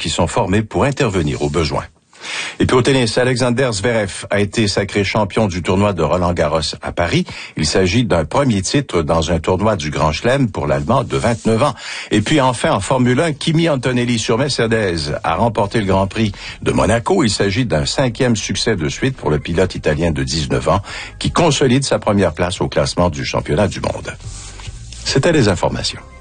qui sont formés pour intervenir au besoin. Et puis au tennis, Alexander Zverev a été sacré champion du tournoi de Roland-Garros à Paris. Il s'agit d'un premier titre dans un tournoi du Grand Chelem pour l'Allemand de 29 ans. Et puis enfin en Formule 1, Kimi Antonelli sur Mercedes a remporté le Grand Prix de Monaco. Il s'agit d'un 5e succès de suite pour le pilote italien de 19 ans qui consolide sa première place au classement du championnat du monde. C'était les informations.